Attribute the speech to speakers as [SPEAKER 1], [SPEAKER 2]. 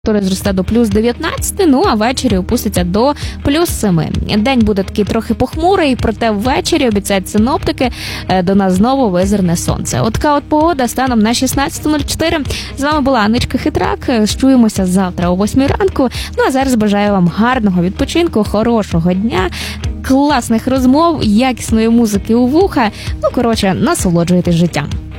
[SPEAKER 1] Зросте до плюс 19, ну а ввечері опуститься до плюс 7. День буде такий трохи похмурий, проте ввечері, обіцяють синоптики, до нас знову визирне сонце. От така от погода станом на 16:04. З вами була Анечка Хитрак. Чуємося завтра о 8 ранку. Ну а зараз бажаю вам гарного відпочинку, хорошого дня, класних розмов, якісної музики у вуха. Ну, коротше, насолоджуйтесь життям.